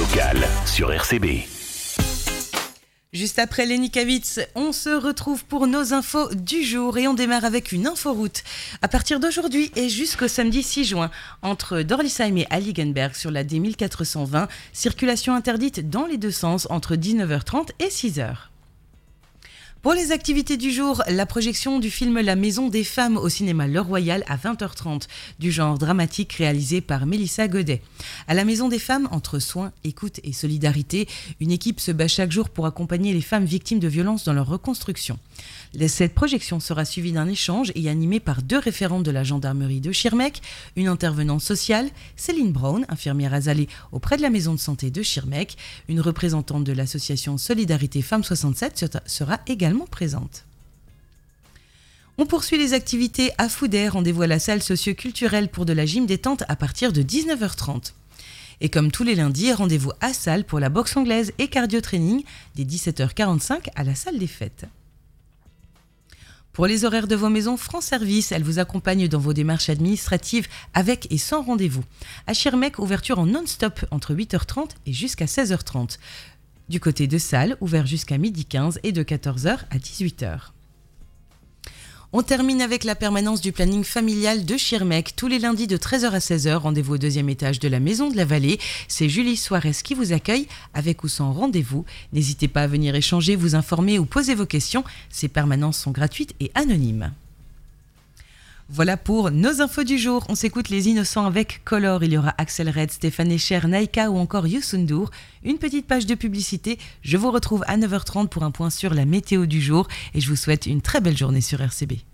local sur RCB. Juste après Lenny Kravitz, on se retrouve pour nos infos du jour et on démarre avec une inforoute. À partir d'aujourd'hui et jusqu'au samedi 6 juin, entre Dorlisheim et Heiligenberg sur la D1420, circulation interdite dans les deux sens entre 19h30 et 6h. Pour les activités du jour, la projection du film La Maison des Femmes au cinéma Le Royal à 20h30, du genre dramatique réalisé par Mélissa Godet. À la Maison des Femmes, entre soins, écoute et solidarité, une équipe se bat chaque jour pour accompagner les femmes victimes de violences dans leur reconstruction. Cette projection sera suivie d'un échange et animée par deux référentes de la gendarmerie de Schirmeck, une intervenante sociale, Céline Brown, infirmière azalée auprès de la maison de santé de Schirmeck, une représentante de l'association Solidarité Femmes 67 sera également présente. On poursuit les activités à Fouday, rendez-vous à la salle socio-culturelle pour de la gym détente à partir de 19h30. Et comme tous les lundis, rendez-vous à Salles pour la boxe anglaise et cardio-training dès 17h45 à la salle des fêtes. Pour les horaires de vos maisons, France Service, elle vous accompagne dans vos démarches administratives avec et sans rendez-vous. À Schirmeck, ouverture en non-stop entre 8h30 et jusqu'à 16h30. Du côté de Salles, ouvert jusqu'à 12h15 et de 14h à 18h. On termine avec la permanence du planning familial de Schirmeck. Tous les lundis de 13h à 16h, rendez-vous au deuxième étage de la Maison de la Vallée. C'est Julie Suarez qui vous accueille, avec ou sans rendez-vous. N'hésitez pas à venir échanger, vous informer ou poser vos questions. Ces permanences sont gratuites et anonymes. Voilà pour nos infos du jour. On s'écoute Les Innocents avec Color. Il y aura Axel Red, Stéphane Echer, Naïka ou encore Youssou N'Dour. Une petite page de publicité. Je vous retrouve à 9h30 pour un point sur la météo du jour et je vous souhaite une très belle journée sur RCB.